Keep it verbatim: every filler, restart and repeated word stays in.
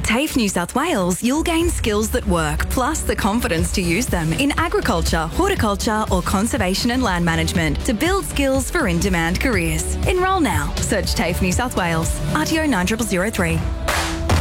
TAFE New South Wales, you'll gain skills that work, plus the confidence to use them in agriculture, horticulture or conservation and land management to build skills for in-demand careers. Enrol now. Search TAFE New South Wales. R T O nine zero zero zero three.